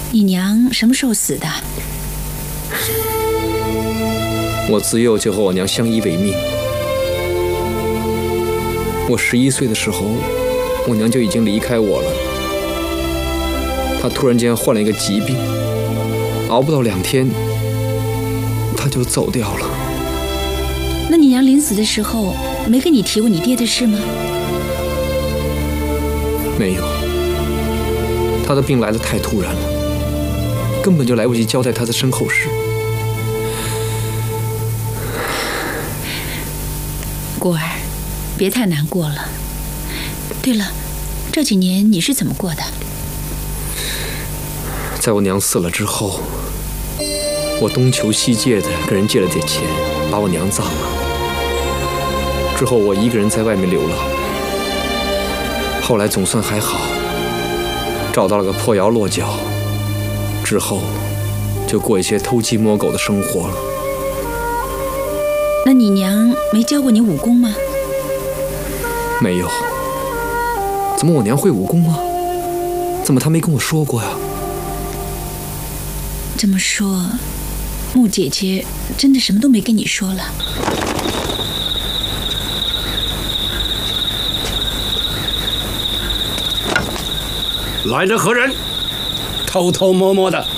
你娘什么时候死的？ 我自幼就和我娘相依为命。我11岁的时候，我娘就已经离开我了。她突然间患了一个疾病，熬不到2天，她就走掉了。 那你娘临死的时候没跟你提过你爹的事吗？ 没有，她的病来得太突然了，根本就来不及交代她的身后事。 果儿，别太难过了。对了，这几年你是怎么过的？ 在我娘死了之后，我东求西借的跟人借了点钱，把我娘葬了。之后我一个人在外面流浪，后来总算还好，找到了个破窑落脚，之后就过一些偷鸡摸狗的生活了。 那你娘没教过你武功吗？ 没有。怎么我娘会武功吗？怎么她没跟我说过呀？ 这么说，穆姐姐真的什么都没跟你说了？ 来人何人？偷偷摸摸的